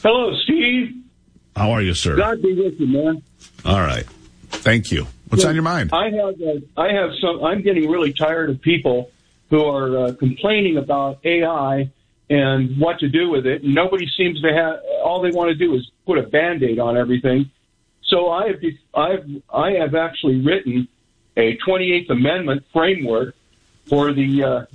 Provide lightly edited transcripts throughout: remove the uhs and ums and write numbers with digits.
Hello, Steve. How are you, sir? God be with you, man. All right. Thank you. What's on your mind? I'm getting really tired of people who are complaining about AI and what to do with it. And nobody seems to have, all they want to do is put a Band-Aid on everything. So I have actually written a 28th Amendment framework for the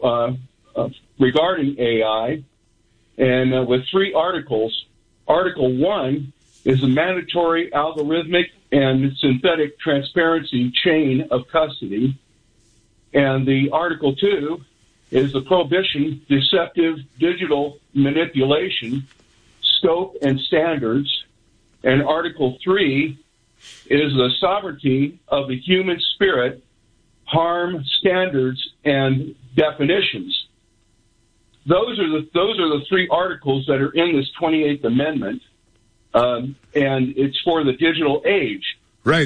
regarding AI, and with 3 articles. Article 1 is a mandatory algorithmic and synthetic transparency chain of custody. And the Article 2 is the prohibition, deceptive digital manipulation, scope and standards. And Article 3 is the sovereignty of the human spirit, harm, standards, and definitions. Those are the 3 articles that are in this 28th Amendment, and it's for the digital age. Right.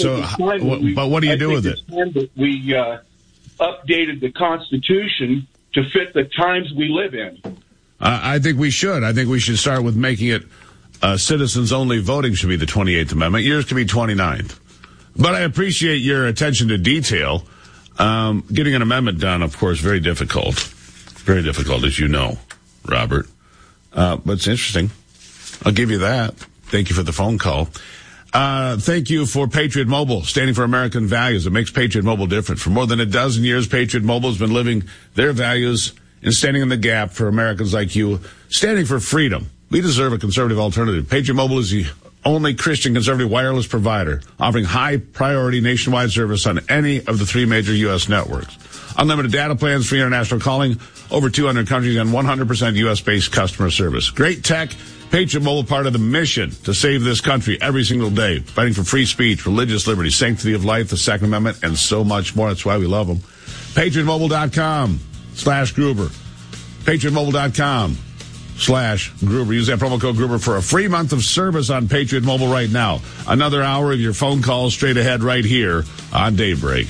But what do you do with it? We updated the Constitution to fit the times we live in. I think we should. I think we should start with making it citizens-only voting should be the 28th Amendment. Yours could be 29th. But I appreciate your attention to detail. Getting an amendment done, of course, very difficult. Very difficult, as you know, Robert. But it's interesting. I'll give you that. Thank you for the phone call. Thank you for Patriot Mobile, standing for American values. It makes Patriot Mobile different. For more than a dozen years, Patriot Mobile has been living their values and standing in the gap for Americans like you, standing for freedom. We deserve a conservative alternative. Patriot Mobile is the only Christian conservative wireless provider offering high-priority nationwide service on any of the 3 major U.S. networks. Unlimited data plans, free international calling, over 200 countries, and 100% U.S.-based customer service. Great tech. Patriot Mobile, part of the mission to save this country every single day, fighting for free speech, religious liberty, sanctity of life, the Second Amendment, and so much more. That's why we love them. PatriotMobile.com/Gruber. PatriotMobile.com/Gruber. Use that promo code Gruber for a free month of service on Patriot Mobile right now. Another hour of your phone calls straight ahead right here on Daybreak.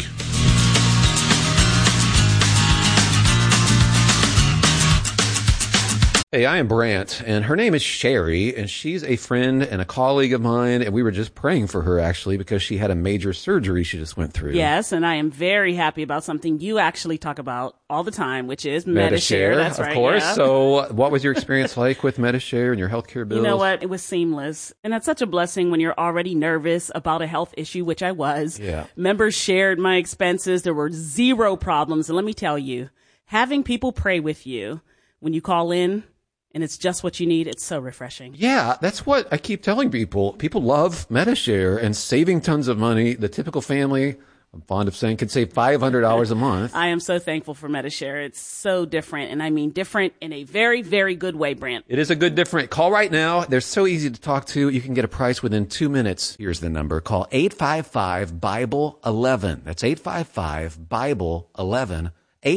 Hey, I am Brant, and her name is Sherry, and she's a friend and a colleague of mine, and we were just praying for her, actually, because she had a major surgery she just went through. Yes, and I am very happy about something you actually talk about all the time, which is Medi-Share. That's right, of course. Yeah. So what was your experience like with Medi-Share and your healthcare bills? You know what? It was seamless, and that's such a blessing when you're already nervous about a health issue, which I was. Yeah. Members shared my expenses. There were 0 problems, and let me tell you, having people pray with you when you call in, and it's just what you need. It's so refreshing. Yeah, that's what I keep telling people. People love Medi-Share and saving tons of money. The typical family, I'm fond of saying, can save $500 a month. I am so thankful for Medi-Share. It's so different, and I mean different in a very, very good way, Brant. It is a good different. Call right now. They're so easy to talk to. You can get a price within 2 minutes. Here's the number. Call 855-BIBLE-11. That's 855-BIBLE-11.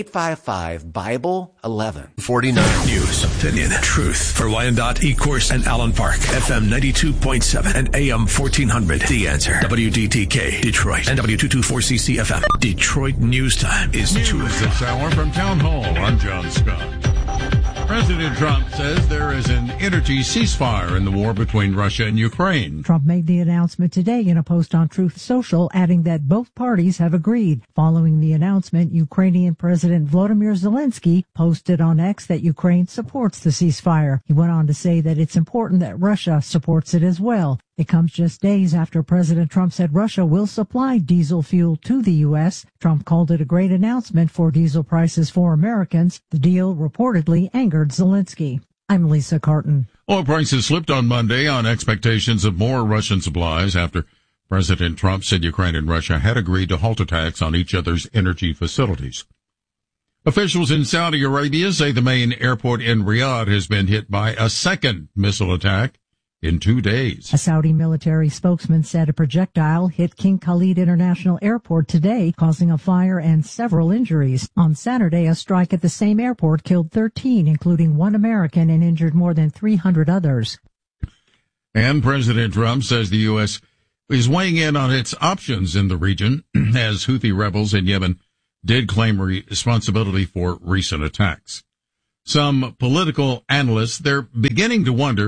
855-BIBLE-11. 49 News, opinion, truth. For Wyandotte, Ecorse, and Allen Park. FM 92.7 and AM 1400. The Answer. WDTK, Detroit. And W224CC FM. Detroit News Time is News 2 o'clock. this hour from Town Hall. I'm John Scott. President Trump says there is an energy ceasefire in the war between Russia and Ukraine. Trump made the announcement today in a post on Truth Social, adding that both parties have agreed. Following the announcement, Ukrainian President Volodymyr Zelensky posted on X that Ukraine supports the ceasefire. He went on to say that it's important that Russia supports it as well. It comes just days after President Trump said Russia will supply diesel fuel to the U.S. Trump called it a great announcement for diesel prices for Americans. The deal reportedly angered Zelensky. I'm Lisa Carton. Oil prices slipped on Monday on expectations of more Russian supplies after President Trump said Ukraine and Russia had agreed to halt attacks on each other's energy facilities. Officials in Saudi Arabia say the main airport in Riyadh has been hit by a second missile attack in 2 days. A Saudi military spokesman said a projectile hit King Khalid International Airport today, causing a fire and several injuries. On Saturday, a strike at the same airport killed 13, including 1 American, and injured more than 300 others. And President Trump says the U.S. is weighing in on its options in the region as Houthi rebels in Yemen did claim responsibility for recent attacks. Some political analysts, they're beginning to wonder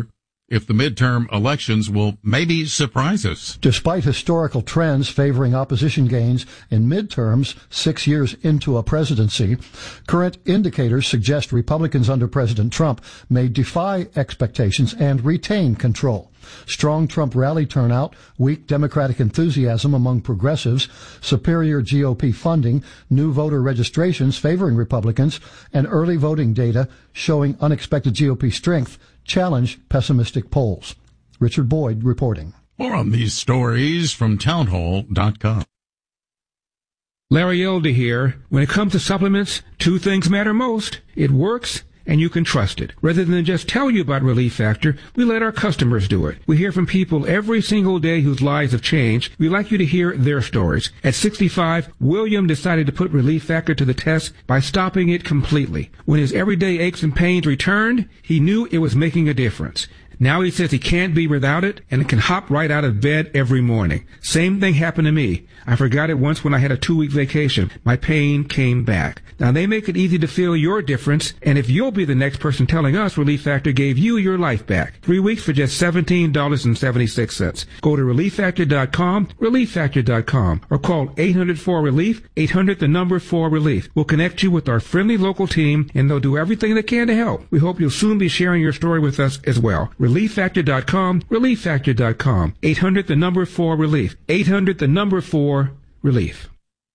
if the midterm elections will maybe surprise us. Despite historical trends favoring opposition gains in midterms 6 years into a presidency, current indicators suggest Republicans under President Trump may defy expectations and retain control. Strong Trump rally turnout, weak Democratic enthusiasm among progressives, superior GOP funding, new voter registrations favoring Republicans, and early voting data showing unexpected GOP strength challenge pessimistic polls. Richard Boyd reporting. More on these stories from townhall.com. Larry Elder here. When it comes to supplements, two things matter most. It works, and you can trust it. Rather than just tell you about Relief Factor, we let our customers do it. We hear from people every single day whose lives have changed. We'd like you to hear their stories. At 65, William decided to put Relief Factor to the test by stopping it completely. When his everyday aches and pains returned, he knew it was making a difference. Now he says he can't be without it and can hop right out of bed every morning. Same thing happened to me. I forgot it once when I had a 2-week vacation. My pain came back. Now they make it easy to feel your difference, and if you'll be the next person telling us Relief Factor gave you your life back. 3 weeks for just $17.76. Go to ReliefFactor.com, ReliefFactor.com, or call 800-4RELIEF, 800-4RELIEF. We'll connect you with our friendly local team, and they'll do everything they can to help. We hope you'll soon be sharing your story with us as well. ReliefFactor.com, ReliefFactor.com, 800-4RELIEF, 800-4RELIEF.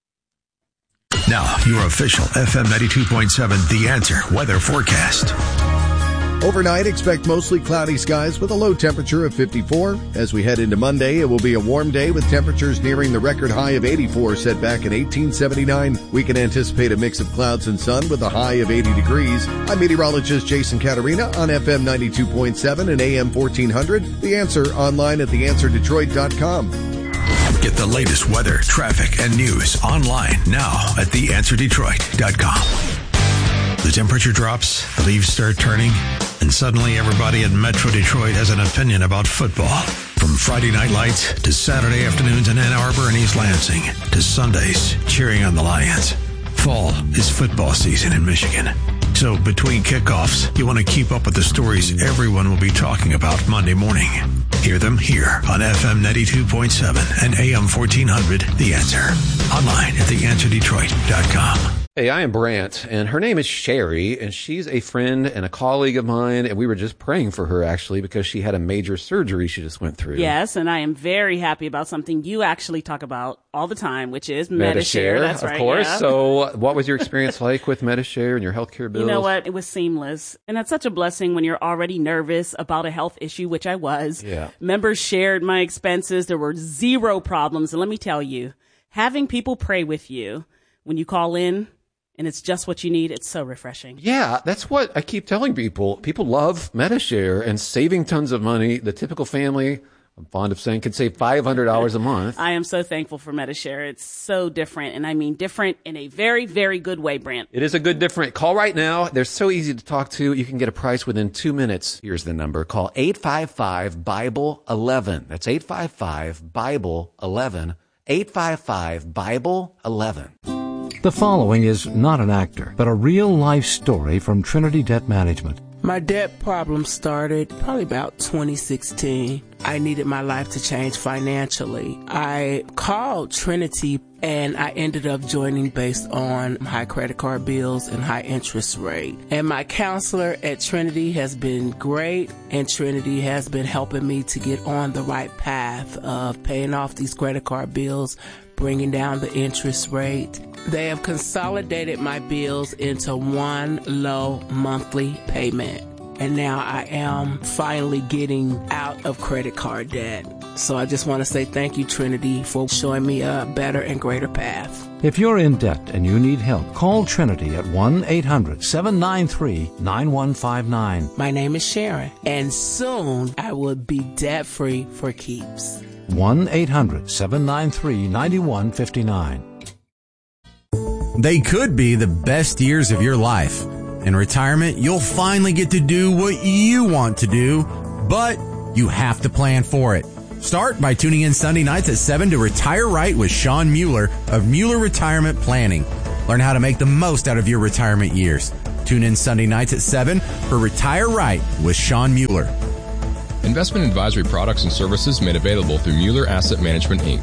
Now, your official FM 92.7 The Answer weather forecast. Overnight, expect mostly cloudy skies with a low temperature of 54. As we head into Monday, it will be a warm day with temperatures nearing the record high of 84 set back in 1879. We can anticipate a mix of clouds and sun with a high of 80 degrees. I'm meteorologist Jason Caterina on FM 92.7 and AM 1400. The Answer online at theanswerdetroit.com. Get the latest weather, traffic, and news online now at theanswerdetroit.com. The temperature drops, the leaves start turning, and suddenly everybody in Metro Detroit has an opinion about football. From Friday night lights to Saturday afternoons in Ann Arbor and East Lansing to Sundays cheering on the Lions. Fall is football season in Michigan. So between kickoffs, you want to keep up with the stories everyone will be talking about Monday morning. Hear them here on FM 92.7 and AM 1400, The Answer. Online at theanswerdetroit.com. Hey, I am Brant, and her name is Sherry, and she's a friend and a colleague of mine, and we were just praying for her, actually, because she had a major surgery she just went through. Yes, and I am very happy about something you actually talk about all the time, which is Medi-Share. That's right, of course. Yeah. So what was your experience like with Medi-Share and your healthcare bills? You know what? It was seamless. And that's such a blessing when you're already nervous about a health issue, which I was. Yeah. Members shared my expenses. There were zero problems. And let me tell you, having people pray with you when you call in, and it's just what you need, it's so refreshing. Yeah, that's what I keep telling people. People love Medi-Share and saving tons of money. The typical family, I'm fond of saying, could save $500 a month. I am so thankful for Medi-Share. It's so different, and I mean different in a very, very good way, Brant. It is a good different. Call right now. They're so easy to talk to. You can get a price within 2 minutes. Here's the number. Call 855-BIBLE-11. That's 855-BIBLE-11. 855-BIBLE-11. The following is not an actor, but a real-life story from Trinity Debt Management. My debt problem started probably about 2016. I needed my life to change financially. I called Trinity and I ended up joining based on high credit card bills and high interest rate. And my counselor at Trinity has been great, and Trinity has been helping me to get on the right path of paying off these credit card bills, bringing down the interest rate. They have consolidated my bills into one low monthly payment. And now I am finally getting out of credit card debt. So I just want to say thank you, Trinity, for showing me a better and greater path. If you're in debt and you need help, call Trinity at 1-800-793-9159. My name is Sharon, and soon I will be debt-free for keeps. 1-800-793-9159. They could be the best years of your life. In retirement, you'll finally get to do what you want to do, but you have to plan for it. Start by tuning in Sunday nights at 7 to Retire Right with Sean Mueller of Mueller Retirement Planning. Learn how to make the most out of your retirement years. Tune in Sunday nights at 7 for Retire Right with Sean Mueller. Investment advisory products and services made available through Mueller Asset Management, Inc.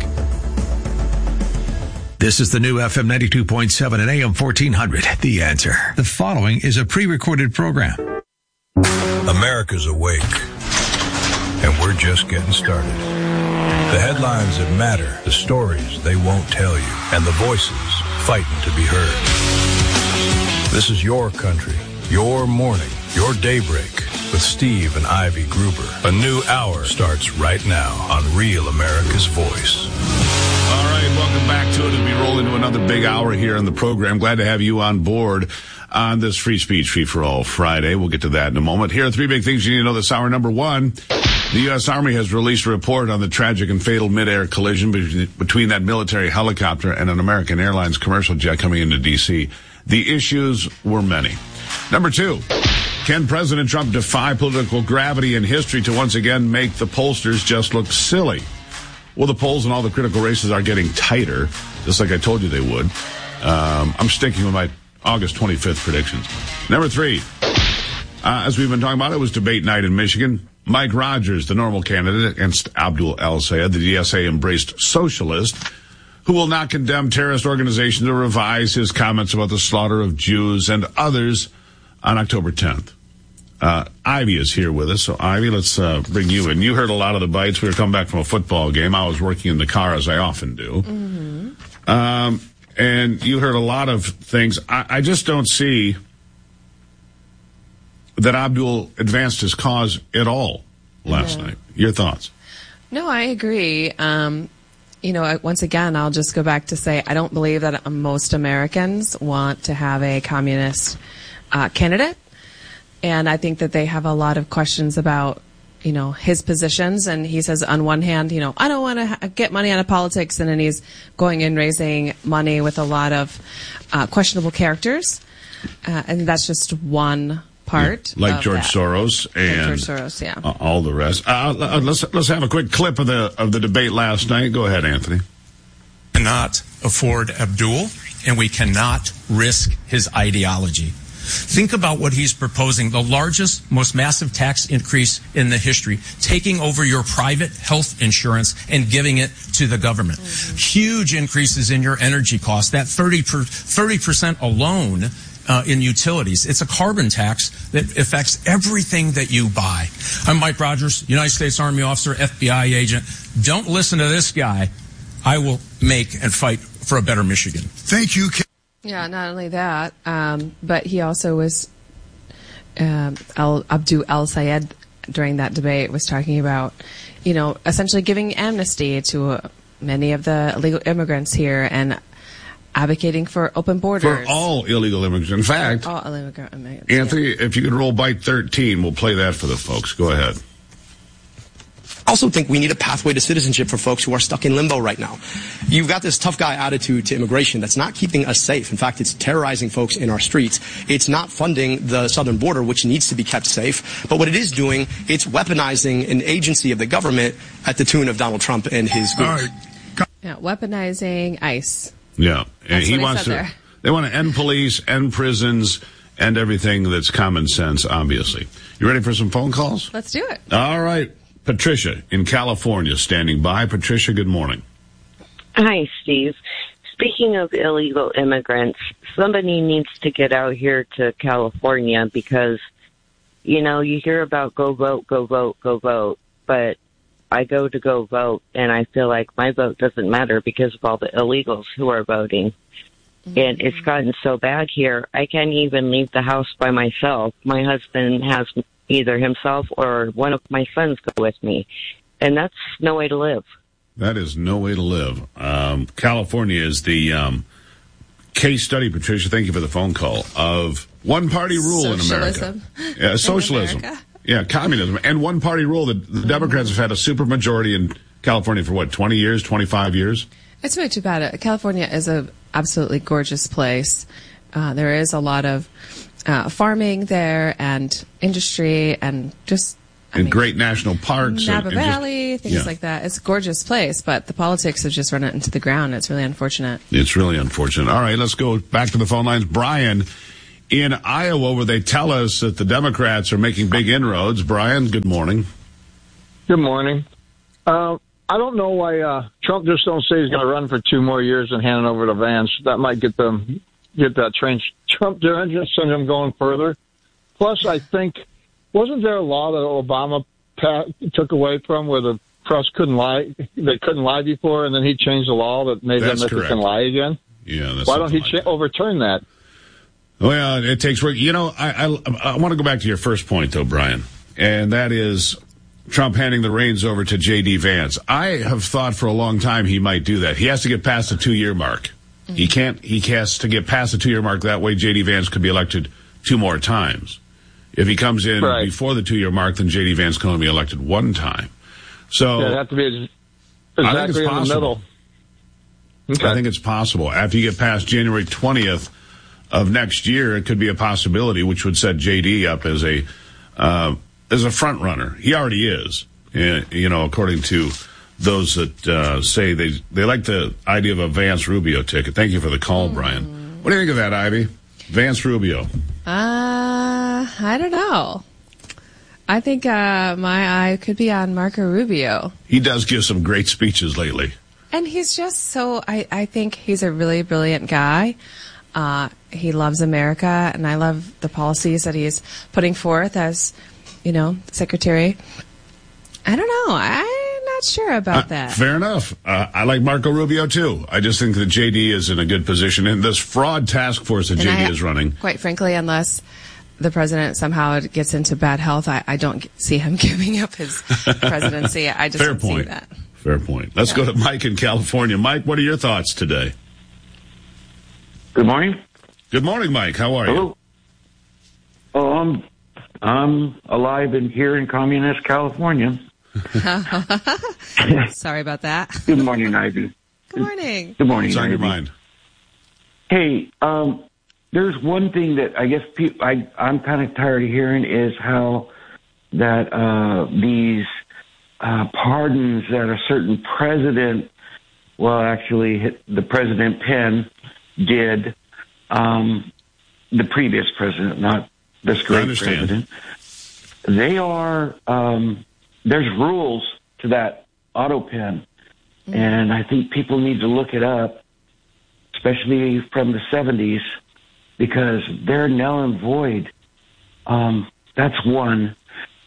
This is the new FM 92.7 and AM 1400. The Answer. The following is a pre-recorded program. America's awake, and we're just getting started. The headlines that matter, the stories they won't tell you, and the voices fighting to be heard. This is your country, your morning, your daybreak with Steve and Ivy Gruber. A new hour starts right now on Real America's Voice. All right, welcome back to it as we roll into another big hour here on the program. Glad to have you on board on this Free Speech, Free for All Friday. We'll get to that in a moment. Here are three big things you need to know this hour. Number one, the U.S. Army has released a report on the tragic and fatal mid-air collision between that military helicopter and an American Airlines commercial jet coming into D.C. The issues were many. Number two, can President Trump defy political gravity and history to once again make the pollsters just look silly? Well, the polls in all the critical races are getting tighter, just like I told you they would. I'm sticking with my August 25th predictions. Number three, as we've been talking about, it was debate night in Michigan. Mike Rogers, the normal candidate against Abdul El-Sayed, the DSA embraced socialist, who will not condemn terrorist organizations or revise his comments about the slaughter of Jews and others on October 10th. Ivy is here with us. So, Ivy, let's bring you in. You heard a lot of the bites. We were coming back from a football game. I was working in the car, as I often do. Mm-hmm. And you heard a lot of things. I just don't see that Abdul advanced his cause at all last night. Your thoughts? No, I agree. Once again, I'll just go back to say I don't believe that most Americans want to have a communist candidate. And I think that they have a lot of questions about, his positions. And he says, on one hand, I don't want to get money out of politics. And then he's going and raising money with a lot of questionable characters. And that's just one part. Like George Soros and George Soros, yeah. All the rest. Let's have a quick clip of the debate last night. Go ahead, Anthony. Cannot afford Abdul, and we cannot risk his ideology. Think about what he's proposing, the largest, most massive tax increase in the history, taking over your private health insurance and giving it to the government. Mm-hmm. Huge increases in your energy costs, that 30% alone in utilities. It's a carbon tax that affects everything that you buy. I'm Mike Rogers, United States Army officer, FBI agent. Don't listen to this guy. I will make and fight for a better Michigan. Thank you. Yeah, not only that, but he also was, Abdul El-Sayed during that debate was talking about, essentially giving amnesty to many of the illegal immigrants here and advocating for open borders. For all illegal immigrants. In fact, all illegal immigrants. Anthony, if you could roll bite 13, we'll play that for the folks. Go ahead. I also think we need a pathway to citizenship for folks who are stuck in limbo right now. You've got this tough guy attitude to immigration that's not keeping us safe. In fact, it's terrorizing folks in our streets. It's not funding the southern border, which needs to be kept safe. But what it is doing, it's weaponizing an agency of the government at the tune of Donald Trump and his group. Yeah, weaponizing ICE. Yeah, and he wants to. They want to end police, end prisons, and everything that's common sense, obviously. You ready for some phone calls? Let's do it. All right. Patricia in California standing by. Patricia, good morning. Hi, Steve. Speaking of illegal immigrants, somebody needs to get out here to California because, you hear about go vote, go vote, go vote, but I go vote, and I feel like my vote doesn't matter because of all the illegals who are voting. Mm-hmm. And it's gotten so bad here, I can't even leave the house by myself. My husband has either himself or one of my sons go with me. And that's no way to live. That is no way to live. California is the case study, Patricia, thank you for the phone call, of one-party rule in America. Yeah, socialism. In America? Yeah, communism. And one-party rule. The Democrats have had a supermajority in California for, 20 years, 25 years? It's really too bad. California is an absolutely gorgeous place. There is a lot of farming there and industry and just... great national parks. Napa Valley, things like that. It's a gorgeous place, but the politics have just run it into the ground. It's really unfortunate. It's really unfortunate. All right, let's go back to the phone lines. Brian in Iowa, where they tell us that the Democrats are making big inroads. Brian, good morning. Good morning. I don't know why Trump just don't say he's going to run for 2 more years and hand it over to Vance. That might get that Trump syndrome going further. Plus, I think, wasn't there a law that Obama took away from where the press couldn't lie? They couldn't lie before, and then he changed the law that made them that they can lie again? Yeah. Why don't he overturn that? Well, it takes work. I want to go back to your first point, though, Brian, and that is Trump handing the reins over to J.D. Vance. I have thought for a long time he might do that. He has to get past the 2-year mark. Mm-hmm. He has to get past the 2-year mark. That way J.D. Vance could be elected 2 more times. If he comes in before the 2-year mark, then J.D. Vance can only be elected 1 time. So it'd have to be exactly in the middle. Okay. I think it's possible. After you get past January 20th of next year, it could be a possibility, which would set J.D. up as a front runner. He already is, according to those that say they like the idea of a Vance Rubio ticket. Thank you for the call, Brian. What do you think of that, Ivy? Vance Rubio. I don't know. I think my eye could be on Marco Rubio. He does give some great speeches lately. And he's just so, I think he's a really brilliant guy. He loves America, and I love the policies that he's putting forth as, secretary. I don't know. I'm not sure about that. Fair enough. I like Marco Rubio, too. I just think that J.D. is in a good position. And this fraud task force that J.D. is running. Quite frankly, unless the president somehow gets into bad health, I don't see him giving up his presidency. I just don't see that. Fair point. Let's go to Mike in California. Mike, what are your thoughts today? Good morning. Good morning, Mike. How are you? Oh, I'm alive and here in communist California. Sorry about that. Good morning, Ivy. Good morning. Good morning, What's on Ivy. your mind? Hey, there's one thing that I guess I'm kind of tired of hearing is how that these pardons that a certain president, the President Penn did, the previous president, not this great president. They are, there's rules to that auto pen, and I think people need to look it up, especially from the 70s, because they're null and void. That's one.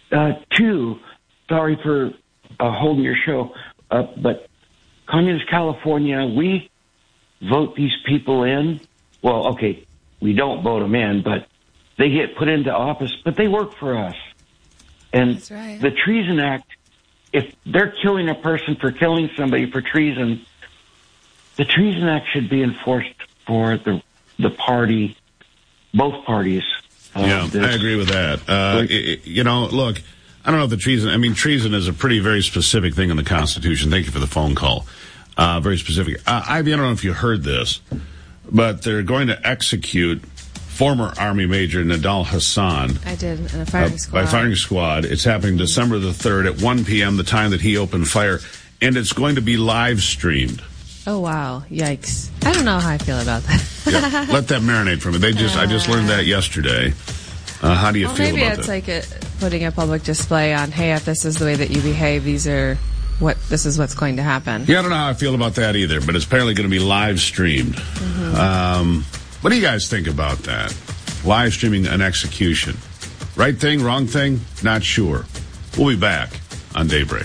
2, sorry for holding your show up, but Communist California, we vote these people in. Well, okay, we don't vote them in, but they get put into office, but they work for us. And the Treason Act, if they're killing a person for killing somebody for treason, the Treason Act should be enforced for the party, both parties. I agree with that. Look, I don't know if the treason is a very specific thing in the Constitution. Thank you for the phone call. Very specific. Ivy, I don't know if you heard this, but they're going to execute former Army Major Nidal Hasan. I did, in a firing squad. By firing squad. It's happening December the 3rd at 1 p.m., the time that he opened fire, and it's going to be live streamed. Oh, wow. Yikes. I don't know how I feel about that. Yeah, let that marinate for me. I just learned that yesterday. How do you feel about that? Maybe it's like putting a public display on, hey, if this is the way that you behave, this is what's going to happen. Yeah, I don't know how I feel about that either, but it's apparently going to be live streamed. Mm-hmm. What do you guys think about that? Live streaming an execution. Right thing, wrong thing? Not sure. We'll be back on Daybreak.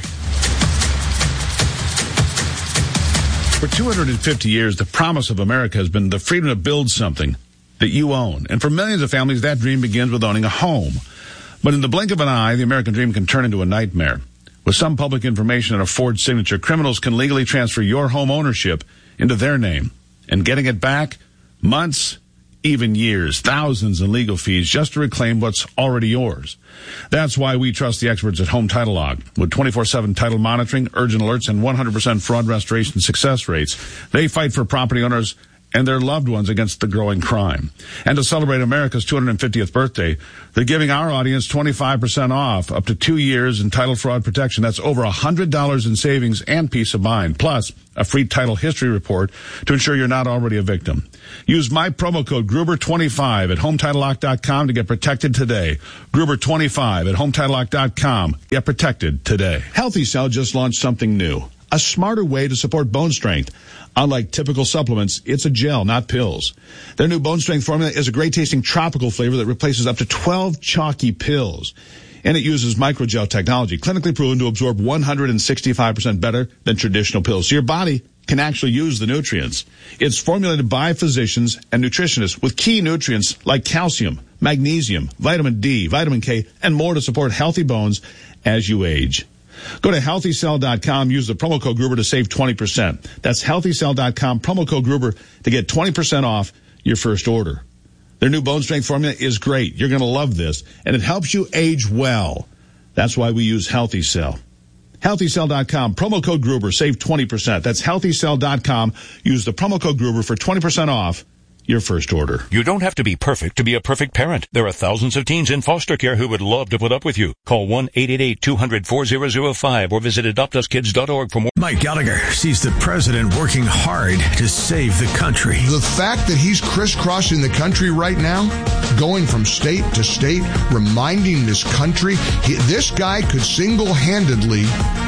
For 250 years, the promise of America has been the freedom to build something that you own. And for millions of families, that dream begins with owning a home. But in the blink of an eye, the American dream can turn into a nightmare. With some public information and a forged signature, criminals can legally transfer your home ownership into their name. And getting it back? Months, even years, thousands in legal fees just to reclaim what's already yours. That's why we trust the experts at Home Title Log. With 24/7 title monitoring, urgent alerts, and 100% fraud restoration success rates, they fight for property owners and their loved ones against the growing crime. And to celebrate America's 250th birthday, they're giving our audience 25% off up to 2 years in title fraud protection. That's over $100 in savings and peace of mind, plus a free title history report to ensure you're not already a victim. Use my promo code Gruber25 at HomeTitleLock.com to get protected today. Gruber25 at HomeTitleLock.com. Get protected today. Healthy Cell just launched something new, a smarter way to support bone strength. Unlike typical supplements, it's a gel, not pills. Their new bone strength formula is a great-tasting tropical flavor that replaces up to 12 chalky pills. And it uses microgel technology, clinically proven to absorb 165% better than traditional pills. So your body can actually use the nutrients. It's formulated by physicians and nutritionists with key nutrients like calcium, magnesium, vitamin D, vitamin K, and more to support healthy bones as you age. Go to HealthyCell.com, use the promo code Gruber to save 20%. That's HealthyCell.com, promo code Gruber to get 20% off your first order. Their new bone strength formula is great. You're going to love this, and it helps you age well. That's why we use Healthy Cell. HealthyCell.com, promo code Gruber, save 20%. That's HealthyCell.com. Use the promo code Gruber for 20% off your first order. You don't have to be perfect to be a perfect parent. There are thousands of teens in foster care who would love to put up with you. Call 1-888-200-4005 or visit adoptuskids.org for more. Mike Gallagher sees the president working hard to save the country. The fact that he's crisscrossing the country right now, going from state to state, reminding this country, this guy could single-handedly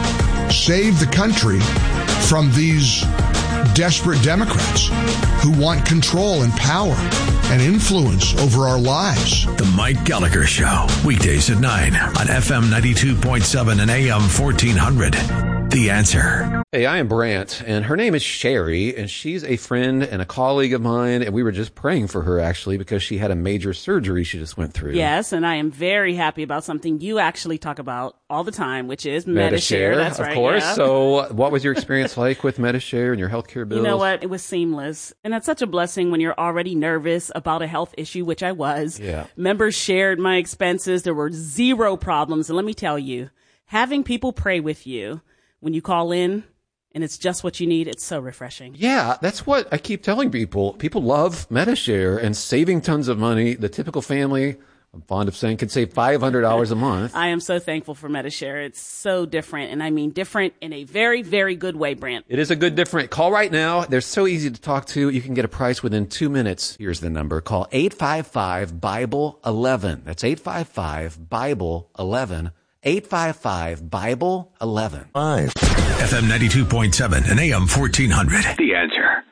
save the country from these desperate Democrats who want control and power and influence over our lives. The Mike Gallagher Show, weekdays at 9 on FM 92.7 and AM 1400. The Answer. Hey, I am Brant, and her name is Sherry, and she's a friend and a colleague of mine, and we were just praying for her, actually, because she had a major surgery she just went through. Yes, and I am very happy about something you actually talk about all the time, which is Medi-Share. That's right. Of course. Yeah. So what was your experience like with Medi-Share and your healthcare bills? You know what? It was seamless. And that's such a blessing when you're already nervous about a health issue, which I was. Yeah. Members shared my expenses. There were zero problems. And let me tell you, having people pray with you when you call in and it's just what you need, it's so refreshing. Yeah, that's what I keep telling people. People love Medi-Share and saving tons of money. The typical family, I'm fond of saying, could save $500 a month. I am so thankful for Medi-Share. It's so different, and I mean different in a very, very good way, Brant. It is a good different. Call right now. They're so easy to talk to. You can get a price within 2 minutes. Here's the number. Call 855-BIBLE-11. That's 855-BIBLE-11. 855-BIBLE-11. FM 92.7 and AM 1400. The Answer.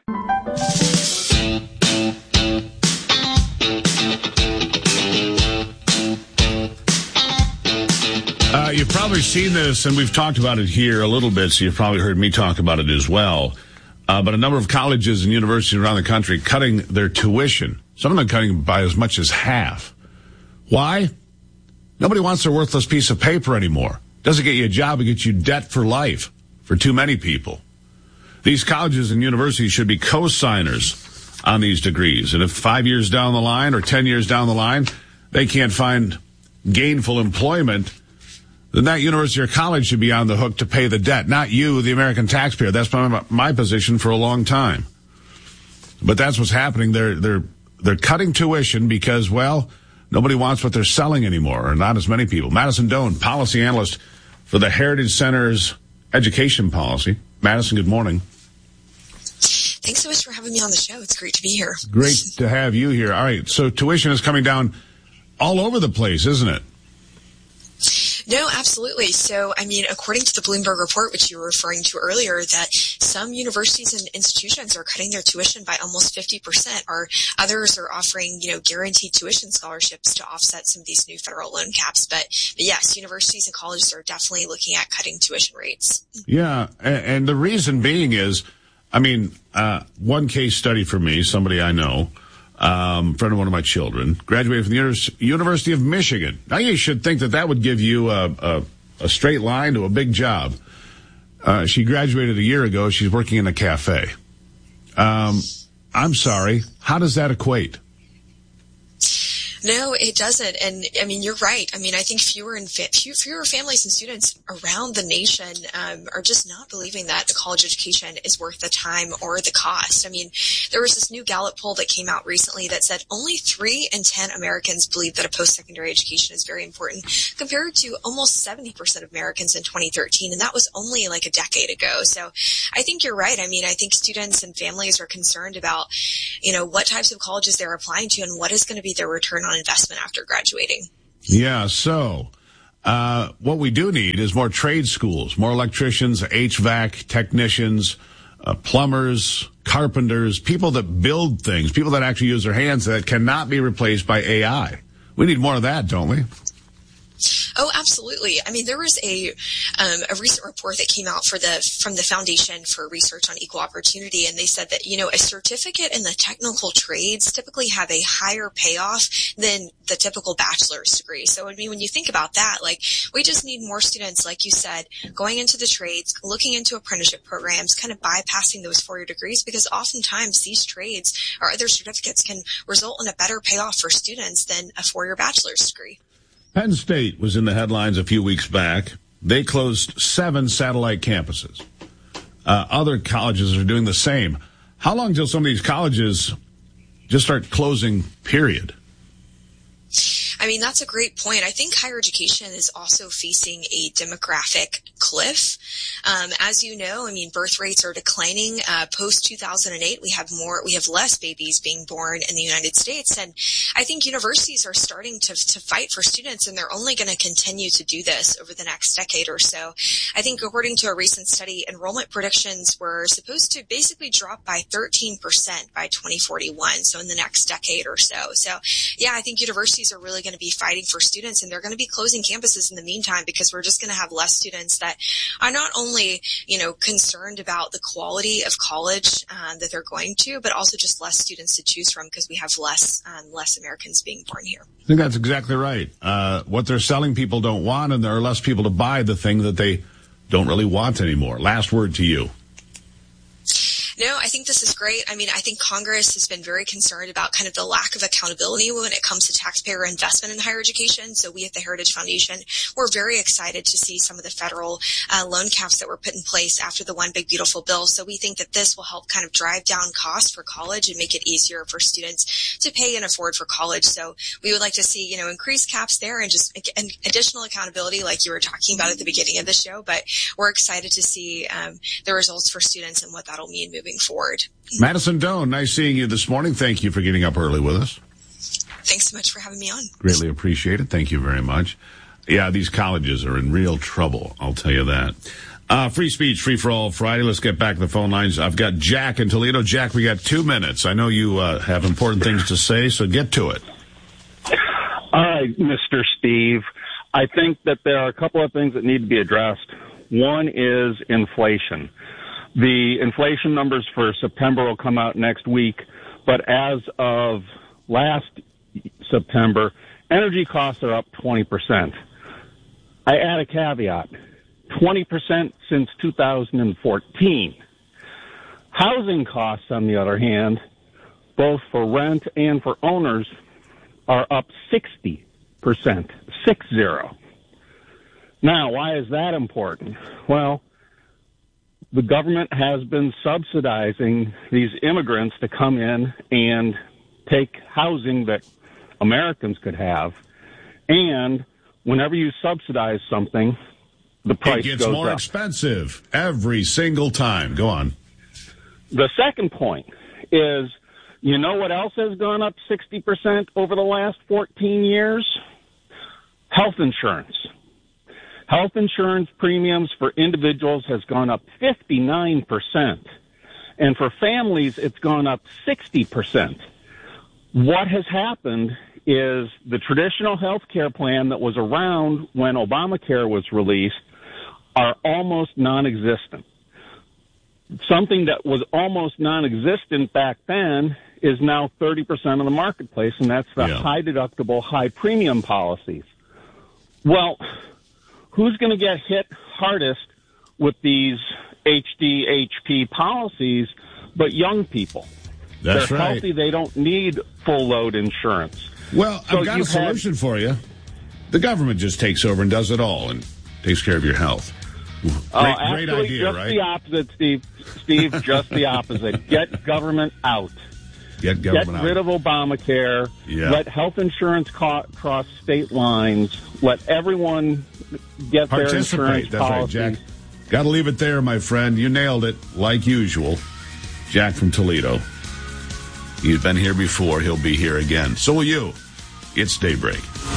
You've probably seen this, and we've talked about it here a little bit, so you've probably heard me talk about it as well. But a number of colleges and universities around the country cutting their tuition. Some of them cutting by as much as half. Why? Nobody wants their worthless piece of paper anymore. Doesn't get you a job, it gets you debt for life for too many people. These colleges and universities should be co-signers on these degrees. And if 5 years down the line or 10 years down the line, they can't find gainful employment, then that university or college should be on the hook to pay the debt, not you, the American taxpayer. That's my position for a long time. But that's what's happening. They're cutting tuition because, well, nobody wants what they're selling anymore, or not as many people. Madison Doan, policy analyst for the Heritage Center's education policy. Madison, good morning. Thanks so much for having me on the show. It's great to be here. Great to have you here. All right, so tuition is coming down all over the place, isn't it? No, absolutely. So, I mean, according to the Bloomberg report, which you were referring to earlier, that some universities and institutions are cutting their tuition by almost 50%, or others are offering, guaranteed tuition scholarships to offset some of these new federal loan caps. But yes, universities and colleges are definitely looking at cutting tuition rates. Yeah, and the reason being is, one case study for me, somebody I know, friend of one of my children, graduated from the University of Michigan. Now, you should think that would give you a straight line to a big job. She graduated a year ago. She's working in a cafe. I'm sorry. How does that equate? No, it doesn't. And I mean, you're right. I mean, I think fewer families and students around the nation are just not believing that a college education is worth the time or the cost. I mean, there was this new Gallup poll that came out recently that said only 3 in 10 Americans believe that a post-secondary education is very important, compared to almost 70% of Americans in 2013. And that was only like a decade ago. So I think you're right. I mean, I think students and families are concerned about, what types of colleges they're applying to and what is going to be their return on investment after graduating. Yeah, so what we do need is more trade schools, more electricians, HVAC technicians, plumbers, carpenters, people that build things, people that actually use their hands that cannot be replaced by AI. We need more of that, don't we? Oh, absolutely. I mean, there was a recent report that came out from the Foundation for Research on Equal Opportunity, and they said that, a certificate in the technical trades typically have a higher payoff than the typical bachelor's degree. So, I mean, when you think about that, we just need more students, like you said, going into the trades, looking into apprenticeship programs, kind of bypassing those 4-year degrees, because oftentimes these trades or other certificates can result in a better payoff for students than a 4-year bachelor's degree. Penn State was in the headlines a few weeks back. They closed 7 satellite campuses. Other colleges are doing the same. How long till some of these colleges just start closing, period? I mean, that's a great point. I think higher education is also facing a demographic cliff. As you know, I mean, birth rates are declining. Post 2008, we have less babies being born in the United States. And I think universities are starting to fight for students, and they're only going to continue to do this over the next decade or so. I think according to a recent study, enrollment predictions were supposed to basically drop by 13% by 2041. So in the next decade or so. So yeah, I think universities are really going to be fighting for students, and they're going to be closing campuses in the meantime, because we're just going to have less students that are not only, concerned about the quality of college that they're going to, but also just less students to choose from, because we have less Americans being born here. I think that's exactly right. What they're selling people don't want, and there are less people to buy the thing that they don't really want anymore. Last word to you. No, I think this is great. I mean, I think Congress has been very concerned about kind of the lack of accountability when it comes to taxpayer investment in higher education. So we at the Heritage Foundation, we're very excited to see some of the federal loan caps that were put in place after the One Big Beautiful Bill. So we think that this will help kind of drive down costs for college and make it easier for students to pay and afford for college. So we would like to see, increased caps there and just additional accountability like you were talking about at the beginning of the show. But we're excited to see the results for students and what that'll mean moving forward. Madison Doan, nice seeing you this morning. Thank you for getting up early with us. Thanks so much for having me on. Greatly appreciate it. Thank you very much. Yeah, these colleges are in real trouble, I'll tell you that. Free speech, free for all Friday. Let's get back to the phone lines. I've got Jack in Toledo. Jack, we got 2 minutes. I know you have important things to say, so get to it. All right, Mr. Steve. I think that there are a couple of things that need to be addressed. One is inflation. The inflation numbers for September will come out next week, but as of last September, energy costs are up 20%. I add a caveat, 20% since 2014. Housing costs, on the other hand, both for rent and for owners, are up 60%, 60. Now, why is that important? Well, the government has been subsidizing these immigrants to come in and take housing that Americans could have. And whenever you subsidize something, the price goes up. It gets more expensive every single time. Go on. The second point is, you know what else has gone up 60% over the last 14 years? Health insurance. Health insurance premiums for individuals has gone up 59%. And for families, it's gone up 60%. What has happened is the traditional health care plan that was around when Obamacare was released are almost non-existent. Something that was almost non-existent back then is now 30% of the marketplace, and that's the high deductible, high premium policies. Well, who's going to get hit hardest with these HDHP policies but young people? That's They're right. healthy. They don't need full load insurance. Well, I've got a solution for you. The government just takes over and does it all and takes care of your health. Great idea, just right? The opposite, Steve. Steve, just the opposite. Get government out. Get rid of Obamacare. Yeah. Let health insurance cross state lines. Let everyone get their insurance That's policy. right, Jack. Got to leave it there, my friend. You nailed it, like usual. Jack from Toledo. He's been here before. He'll be here again. So will you. It's Daybreak.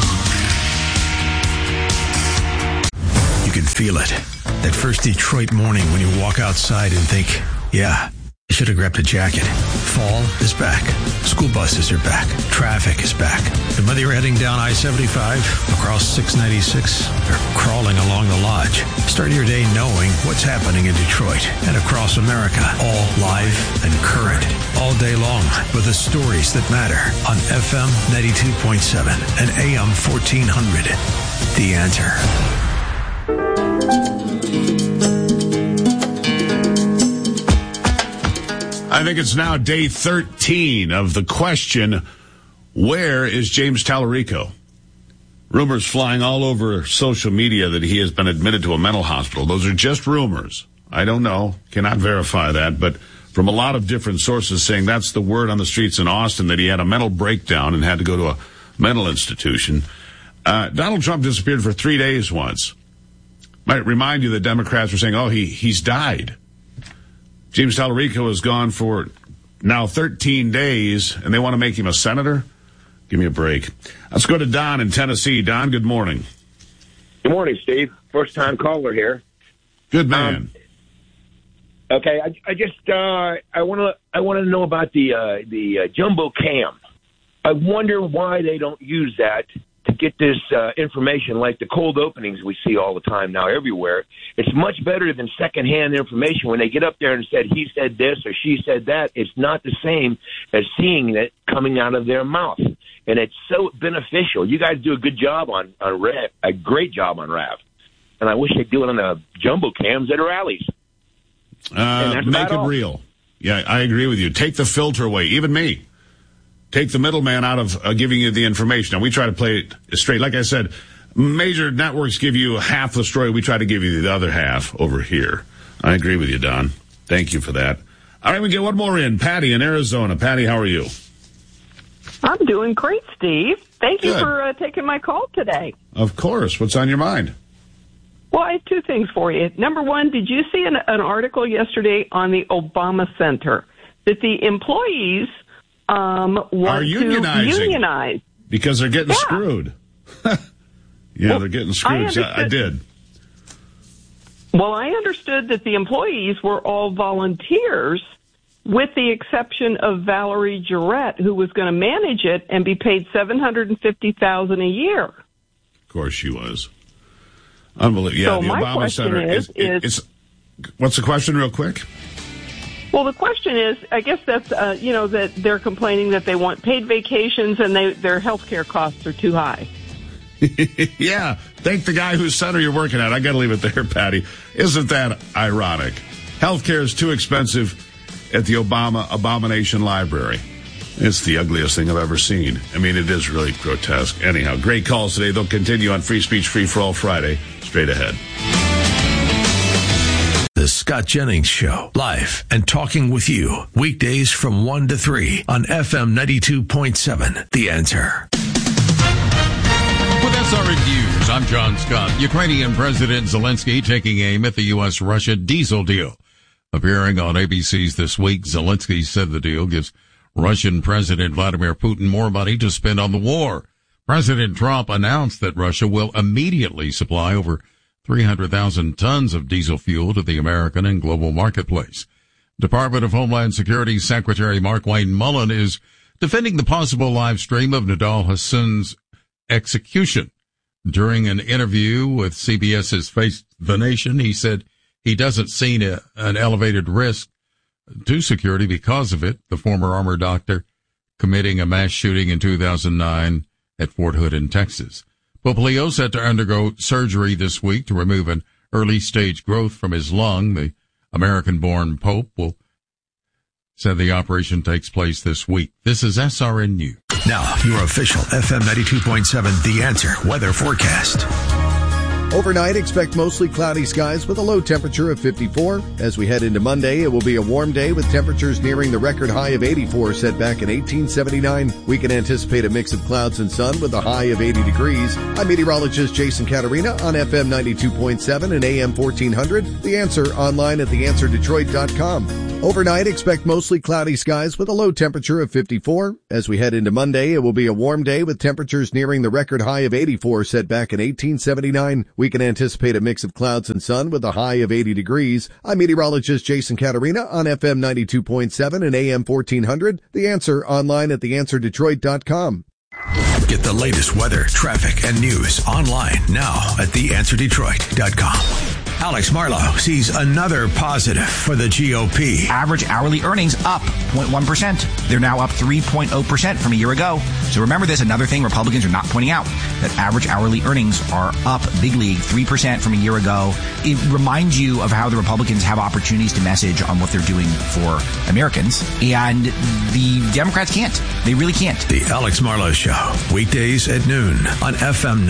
You can feel it. That first Detroit morning when you walk outside and think, yeah, I should have grabbed a jacket. Fall is back. School buses are back. Traffic is back. And whether you're heading down I-75, across 696, or crawling along the Lodge, start your day knowing what's happening in Detroit and across America. All live and current. All day long with the stories that matter on FM 92.7 and AM 1400. The Answer. I think it's now day 13 of the question, where is James Tallarico? Rumors flying all over social media that he has been admitted to a mental hospital. Those are just rumors. I don't know. Cannot verify that. But from a lot of different sources saying that's the word on the streets in Austin, that he had a mental breakdown and had to go to a mental institution. Donald Trump disappeared for 3 days once. Might remind you that Democrats were saying, he's died. James Tallarico is gone for now 13 days, and they want to make him a senator? Give me a break. Let's go to Don in Tennessee. Don, good morning. Good morning, Steve. First-time caller here. Good man. Okay, I want to know about the jumbo cam. I wonder why they don't use that to get this information, like the cold openings we see all the time now everywhere. It's much better than secondhand information. When they get up there and said he said this or she said that, it's not the same as seeing it coming out of their mouth. And it's so beneficial. You guys do a good job on RAV, a great job on RAV. And I wish they'd do it on the jumbo cams at rallies. Make it real. Yeah, I agree with you. Take the filter away. Even me. Take the middleman out of giving you the information. And we try to play it straight. Like I said, major networks give you half the story. We try to give you the other half over here. I agree with you, Don. Thank you for that. All right, we get one more in. Patty in Arizona. Patty, how are you? I'm doing great, Steve. Thank you for taking my call today. Of course. What's on your mind? Well, I have two things for you. Number one, did you see an article yesterday on the Obama Center that the employees want to unionize? Because they're getting screwed. They're getting screwed. I did. Well, I understood that the employees were all volunteers, with the exception of Valerie Jarrett, who was going to manage it and be paid $750,000 a year. Of course she was. Unbelievable. Yeah, so the Obama Center is what's the question, real quick? Well, the question is, I guess that's that they're complaining that they want paid vacations and their health care costs are too high. Yeah, thank the guy whose center you're working at. I got to leave it there, Patty. Isn't that ironic? Healthcare is too expensive at the Obama Abomination Library. It's the ugliest thing I've ever seen. I mean, it is really grotesque. Anyhow, great calls today. They'll continue on Free Speech Free for All Friday. Straight ahead. The Scott Jennings Show, live and talking with you. Weekdays from 1 to 3 on FM 92.7. The Answer. With SRN News, I'm John Scott. Ukrainian President Zelensky taking aim at the U.S.-Russia diesel deal. Appearing on ABC's This Week, Zelensky said the deal gives Russian President Vladimir Putin more money to spend on the war. President Trump announced that Russia will immediately supply over 300,000 tons of diesel fuel to the American and global marketplace. Department of Homeland Security Secretary Markwayne Mullin is defending the possible live stream of Nidal Hassan's execution. During an interview with CBS's Face the Nation, he said he doesn't see an elevated risk to security because of it. The former armor doctor committing a mass shooting in 2009 at Fort Hood in Texas. Pope Leo set to undergo surgery this week to remove an early-stage growth from his lung. The American-born Pope will said the operation takes place this week. This is SRN News. Now, your official FM 92.7 The Answer weather forecast. Overnight, expect mostly cloudy skies with a low temperature of 54. As we head into Monday, it will be a warm day with temperatures nearing the record high of 84 set back in 1879. We can anticipate a mix of clouds and sun with a high of 80 degrees. I'm meteorologist Jason Caterina on FM 92.7 and AM 1400. The Answer online at theanswerdetroit.com. Overnight, expect mostly cloudy skies with a low temperature of 54. As we head into Monday, it will be a warm day with temperatures nearing the record high of 84 set back in 1879. We can anticipate a mix of clouds and sun with a high of 80 degrees. I'm meteorologist Jason Caterina on FM 92.7 and AM 1400. The Answer online at theanswerdetroit.com. Get the latest weather, traffic, and news online now at theanswerdetroit.com. Alex Marlowe sees another positive for the GOP. Average hourly earnings up 0.1%. They're now up 3.0% from a year ago. So remember this, another thing Republicans are not pointing out, that average hourly earnings are up big league 3% from a year ago. It reminds you of how the Republicans have opportunities to message on what they're doing for Americans. And the Democrats can't. They really can't. The Alex Marlowe Show, weekdays at noon on FM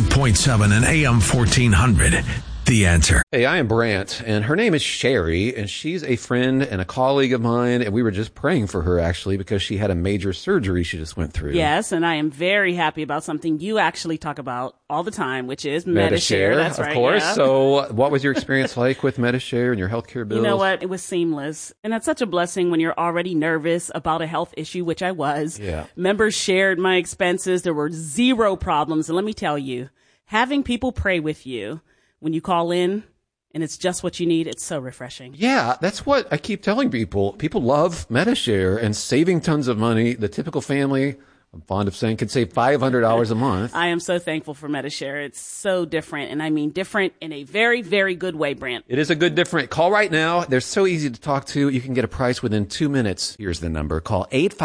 92.7 and AM 1400. The Answer. Hey, I am Brant, and her name is Sherry, and she's a friend and a colleague of mine, and we were just praying for her, actually, because she had a major surgery she just went through. Yes, and I am very happy about something you actually talk about all the time, which is Medi-Share. That's right, of course. Yeah. So what was your experience like with Medi-Share and your healthcare bills? You know what? It was seamless. And that's such a blessing when you're already nervous about a health issue, which I was. Yeah. Members shared my expenses. There were zero problems. And let me tell you, having people pray with you when you call in and it's just what you need, it's so refreshing. Yeah, that's what I keep telling people. People love Medi-Share and saving tons of money. The typical family, I'm fond of saying, could save $500 a month. I am so thankful for Medi-Share. It's so different, and I mean different in a very, very good way, Brant. It is a good different. Call right now. They're so easy to talk to. You can get a price within 2 minutes. Here's the number. Call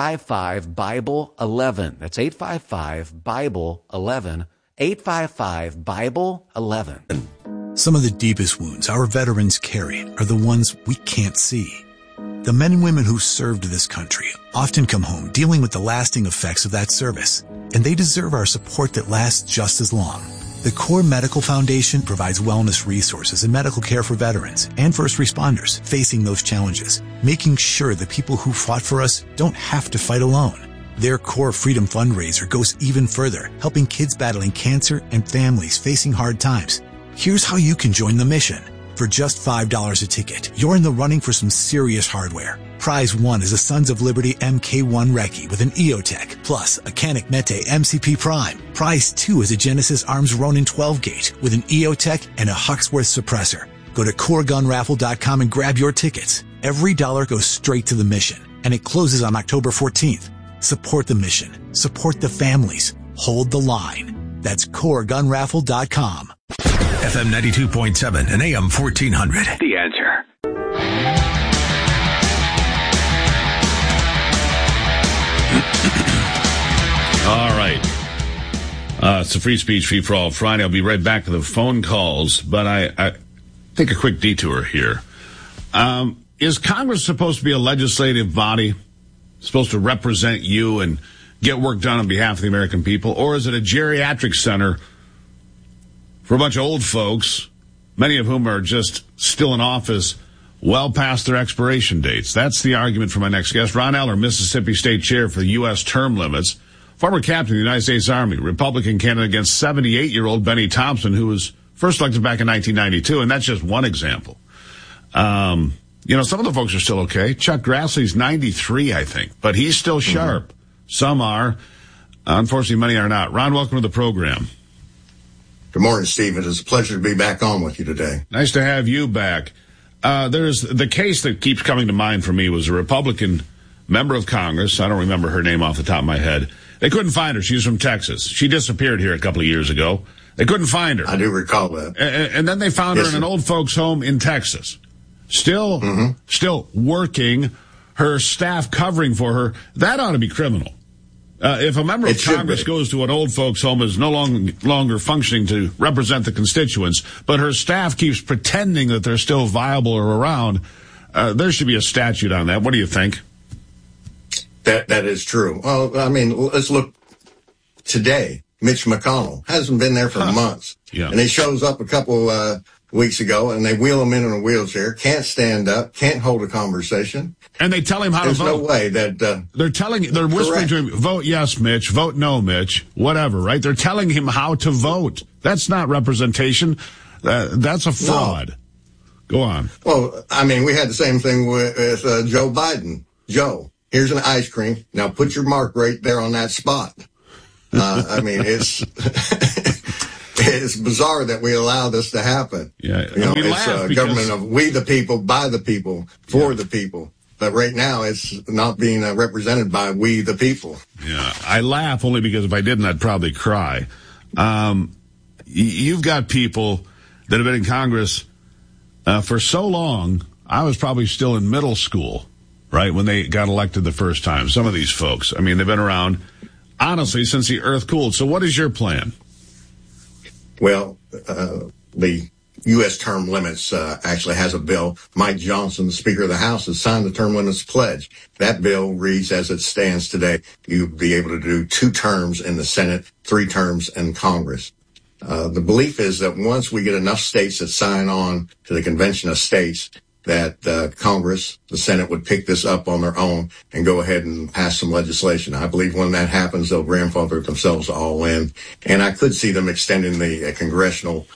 855-BIBLE-11. That's 855-BIBLE-11. 855-BIBLE-11. Some of the deepest wounds our veterans carry are the ones we can't see. The men and women who served this country often come home dealing with the lasting effects of that service, and they deserve our support that lasts just as long. The Core Medical Foundation provides wellness resources and medical care for veterans and first responders facing those challenges, making sure the people who fought for us don't have to fight alone. Their Core Freedom fundraiser goes even further, helping kids battling cancer and families facing hard times. Here's how you can join the mission. For just $5 a ticket, you're in the running for some serious hardware. Prize 1 is a Sons of Liberty MK1 Recce with an EOTech, plus a Canik Mete MCP Prime. Prize 2 is a Genesis Arms Ronin 12-gauge with an EOTech and a Huxworth suppressor. Go to CoreGunRaffle.com and grab your tickets. Every dollar goes straight to the mission, and it closes on October 14th. Support the mission. Support the families. Hold the line. That's CoreGunRaffle.com. FM 92.7 and AM 1400. The Answer. All right. It's a free speech, free for all Friday. I'll be right back to the phone calls, but I take a quick detour here. Is Congress supposed to be a legislative body, supposed to represent you and get work done on behalf of the American people, or is it a geriatric center for a bunch of old folks, many of whom are just still in office well past their expiration dates? That's the argument for my next guest. Ron Eller, Mississippi State Chair for the U.S. Term Limits, former captain of the United States Army, Republican candidate against 78-year-old Benny Thompson, who was first elected back in 1992, and that's just one example. Some of the folks are still okay. Chuck Grassley's 93, I think, but he's still sharp. Some are. Unfortunately, many are not. Ron, welcome to the program. Good morning, Steve. It is a pleasure to be back on with you today. Nice to have you back. There's the case that keeps coming to mind for me was a Republican member of Congress. I don't remember her name off the top of my head. They couldn't find her. She's from Texas. She disappeared here a couple of years ago. They couldn't find her. I do recall that. And then they found her in an old folks' home in Texas. Still working, her staff covering for her. That ought to be criminal. If a member of Congress goes to an old folks' home, is no longer functioning to represent the constituents, but her staff keeps pretending that they're still viable or around, there should be a statute on that. What do you think? That is true. Well, I mean, let's look today. Mitch McConnell hasn't been there for months. Yeah. And he shows up a couple weeks ago, and they wheel him in a wheelchair, can't stand up, can't hold a conversation. And they tell him how There's to vote. no way that... they're whispering to him, vote yes, Mitch, vote no, Mitch, whatever, right? They're telling him how to vote. That's not representation. That's a fraud. No. Go on. Well, I mean, we had the same thing with Joe Biden. Joe, here's an ice cream. Now put your mark right there on that spot. I mean, it's it's bizarre that we allow this to happen. Yeah, you know, it's a government of we the people, by the people, for the people. But right now, it's not being represented by we the people. Yeah, I laugh only because if I didn't, I'd probably cry. You've got people that have been in Congress for so long. I was probably still in middle school, right, when they got elected the first time. Some of these folks, I mean, they've been around, honestly, since the earth cooled. So what is your plan? Well, the U.S. term limits actually has a bill. Mike Johnson, the Speaker of the House, has signed the term limits pledge. That bill reads, as it stands today, you'll be able to do 2 terms in the Senate, 3 terms in Congress. The belief is that once we get enough states that sign on to the Convention of States, that Congress, the Senate, would pick this up on their own and go ahead and pass some legislation. I believe when that happens, they'll grandfather themselves all in. And I could see them extending the congressional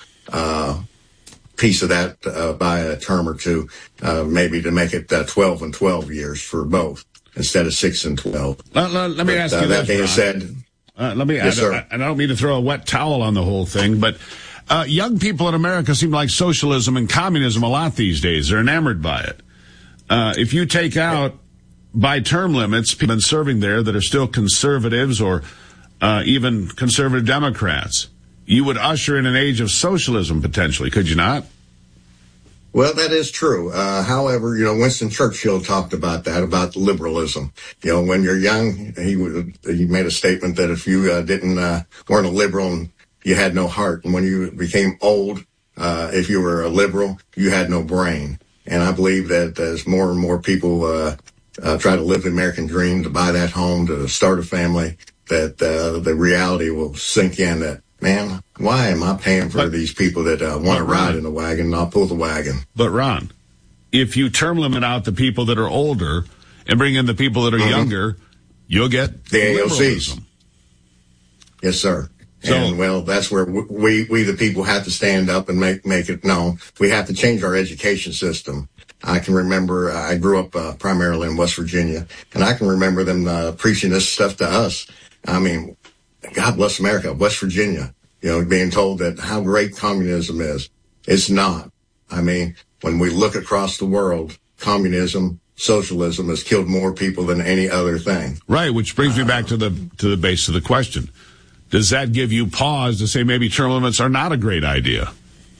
piece of that by a term or 2, maybe to make it 12 and 12 years for both instead of 6 and 12. Let me ask you this, that being Ron. said, let me. Yes, sir. I don't mean to throw a wet towel on the whole thing, but young people in America seem to like socialism and communism a lot these days. They're enamored by it. If you take out by term limits people have been serving there that are still conservatives or even conservative Democrats, you would usher in an age of socialism potentially, could you not? Well, that is true. However, you know, Winston Churchill talked about that, about liberalism. You know, when you're young, he made a statement that if you weren't a liberal and you had no heart, and when you became old, if you were a liberal, you had no brain. And I believe that as more and more people try to live the American dream, to buy that home, to start a family, that the reality will sink in that, man, why am I paying for these people that want to ride in the wagon and not pull the wagon? But Ron, if you term limit out the people that are older and bring in the people that are younger, you'll get the AOCs. Liberalism. Yes, sir. So, and well, that's where we the people have to stand up and make it known. We have to change our education system. I can remember I grew up primarily in West Virginia, and I can remember them preaching this stuff to us. I mean, God bless America, West Virginia, you know, being told that how great communism is. It's not. I mean, when we look across the world, communism, socialism has killed more people than any other thing. Right, which brings me back to the base of the question. Does that give you pause to say maybe term limits are not a great idea?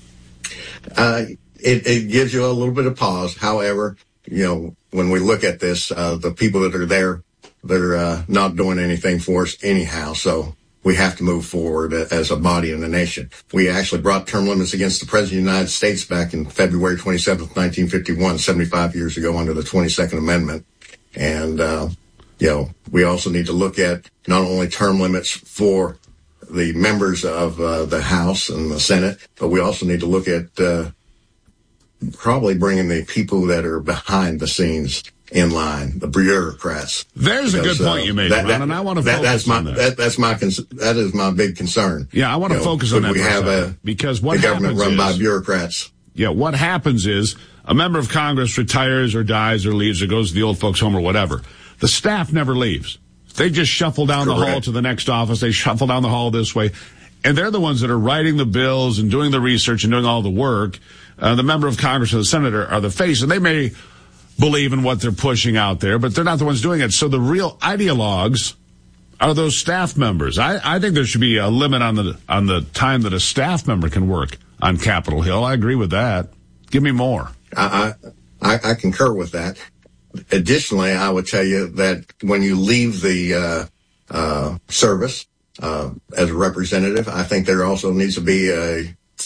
It gives you a little bit of pause. However, you know, when we look at this, the people that are there, they're not doing anything for us anyhow. So we have to move forward as a body and a nation. We actually brought term limits against the President of the United States back in February 27th, 1951, 75 years ago under the 22nd Amendment. And, you know, we also need to look at not only term limits for the members of the House and the Senate, but we also need to look at probably bringing the people that are behind the scenes in line, the bureaucrats. There's a good point you made, Ron, and I want to focus on that. That is my big concern. Yeah, I want to focus on that. We have because what the government happens run by bureaucrats. Yeah, what happens is a member of Congress retires or dies or leaves or goes to the old folks' home or whatever. The staff never leaves. They just shuffle down the hall to the next office. They shuffle down the hall this way. And they're the ones that are writing the bills and doing the research and doing all the work. The member of Congress or the senator are the face, and they may believe in what they're pushing out there, but they're not the ones doing it. So the real ideologues are those staff members. I think there should be a limit on the time that a staff member can work on Capitol Hill. I agree with that. Give me more. I concur with that. Additionally, I would tell you that when you leave the service as a representative, I think there also needs to be a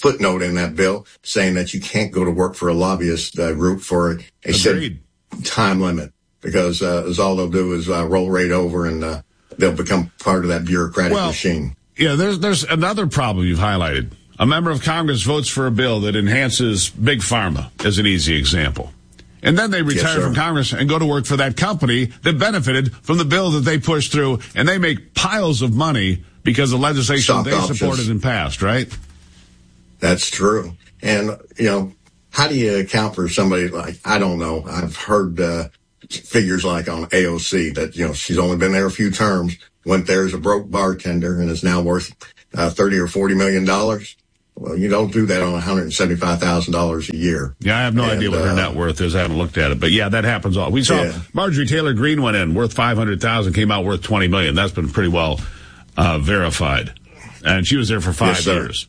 footnote in that bill saying that you can't go to work for a lobbyist group for a set time limit, because all they'll do is roll right over and they'll become part of that bureaucratic machine. Yeah, there's another problem you've highlighted. A member of Congress votes for a bill that enhances Big Pharma, as an easy example. And then they retire from Congress and go to work for that company that benefited from the bill that they pushed through, and they make piles of money because of legislation they supported and passed, right? That's true. And, how do you account for somebody like, I don't know, I've heard figures like on AOC that, she's only been there a few terms, went there as a broke bartender and is now worth $30 or $40 million. Well, you don't do that on $175,000 a year. Yeah, I have no idea what her net worth is. I haven't looked at it. But yeah, that happens all. We saw Marjorie Taylor Greene went in worth $500,000, came out worth $20 million. That's been pretty well verified. And she was there for 5 years.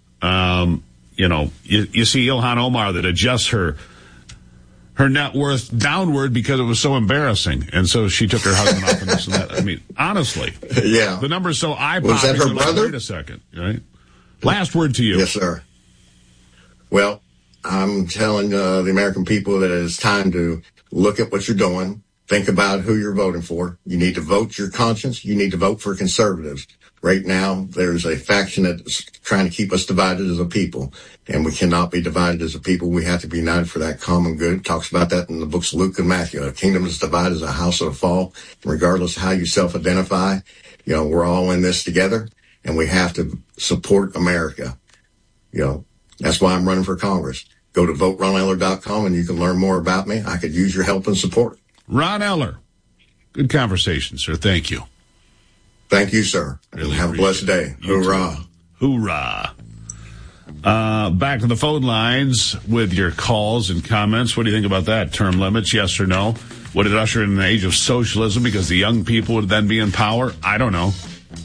You see Ilhan Omar that adjusts her net worth downward because it was so embarrassing. And so she took her husband off and this and that. I mean, honestly. Yeah. The number's so eye-popping. Was that her brother? Wait a second, right? Last word to you. Yes, sir. Well, I'm telling the American people that it's time to look at what you're doing. Think about who you're voting for. You need to vote your conscience. You need to vote for conservatives. Right now, there's a faction that's trying to keep us divided as a people, and we cannot be divided as a people. We have to be united for that common good. It talks about that in the books of Luke and Matthew. A kingdom is divided as a house of fall. Regardless of how you self-identify, we're all in this together. And we have to support America. That's why I'm running for Congress. Go to voteroneller.com and you can learn more about me. I could use your help and support. Ron Eller. Good conversation, sir. Thank you. Thank you, sir. Really have a blessed day. Hoorah. Hoorah. Back to the phone lines with your calls and comments. What do you think about that? Term limits, yes or no? Would it usher in an age of socialism because the young people would then be in power? I don't know.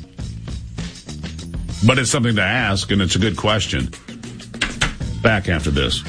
But it's something to ask, and it's a good question. Back after this.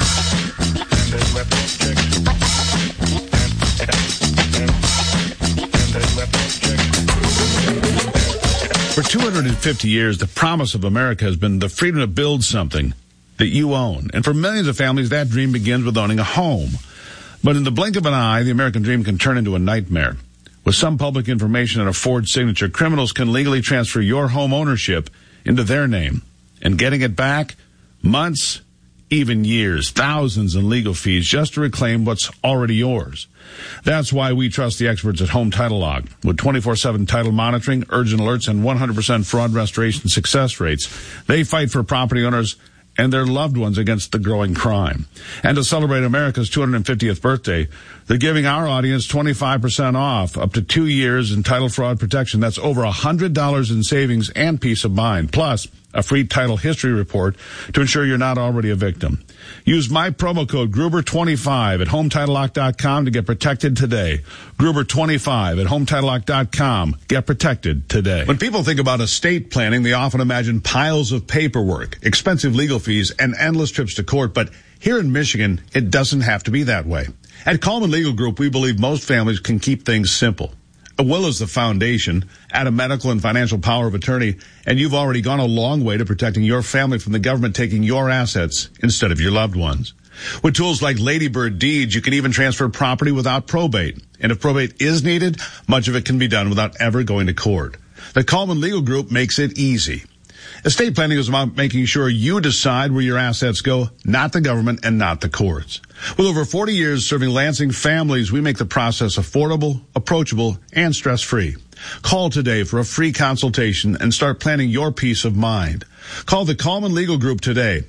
For 250 years, the promise of America has been the freedom to build something that you own. And for millions of families, that dream begins with owning a home. But in the blink of an eye, the American dream can turn into a nightmare. With some public information and a forged signature, criminals can legally transfer your home ownership into their name. And getting it back, months, even years, thousands in legal fees just to reclaim what's already yours. That's why we trust the experts at Home Title Lock. With 24/7 title monitoring, urgent alerts, and 100% fraud restoration success rates, they fight for property owners and their loved ones against the growing crime. And to celebrate America's 250th birthday, they're giving our audience 25% off, up to 2 years in title fraud protection. That's over $100 in savings and peace of mind, plus a free title history report to ensure you're not already a victim. Use my promo code Gruber25 at HomeTitleLock.com to get protected today. Gruber25 at HomeTitleLock.com. Get protected today. When people think about estate planning, they often imagine piles of paperwork, expensive legal fees, and endless trips to court. But here in Michigan, it doesn't have to be that way. At Coleman Legal Group, we believe most families can keep things simple. A will is the foundation, add a medical and financial power of attorney, and you've already gone a long way to protecting your family from the government taking your assets instead of your loved ones. With tools like Ladybird Deeds, you can even transfer property without probate. And if probate is needed, much of it can be done without ever going to court. The Coleman Legal Group makes it easy. Estate planning is about making sure you decide where your assets go, not the government and not the courts. With over 40 years serving Lansing families, we make the process affordable, approachable, and stress-free. Call today for a free consultation and start planning your peace of mind. Call the Coleman Legal Group today,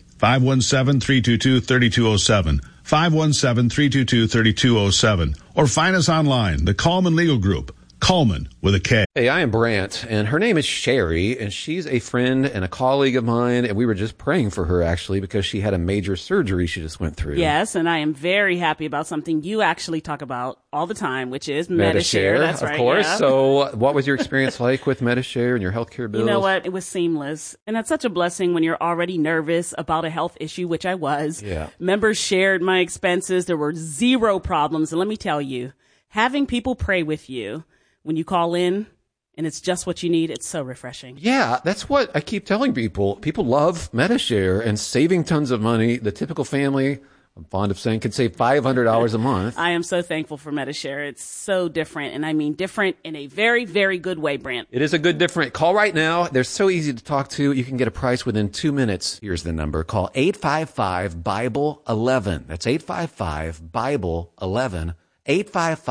517-322-3207, 517-322-3207, or find us online, the Coleman Legal Group. Coleman with a K. Hey, I am Brant, and her name is Sherry, and she's a friend and a colleague of mine, and we were just praying for her, actually, because she had a major surgery she just went through. Yes, and I am very happy about something you actually talk about all the time, which is Medi-Share. That's right, of course. Yeah. So what was your experience like with Medi-Share and your healthcare bills? You know what? It was seamless. And that's such a blessing when you're already nervous about a health issue, which I was. Yeah. Members shared my expenses. There were zero problems. And let me tell you, having people pray with you when you call in, and it's just what you need. It's so refreshing. Yeah, that's what I keep telling people. People love Medi-Share and saving tons of money. The typical family, I'm fond of saying, could save $500 a month. I am so thankful for Medi-Share. It's so different, and I mean different in a very, very good way, Brent. It is a good different. Call right now. They're so easy to talk to. You can get a price within 2 minutes. Here's the number. Call 855-BIBLE-11. That's 855-BIBLE-11.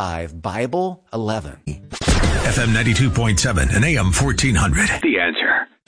855-BIBLE-11. FM 92.7 and AM 1400. The Answer.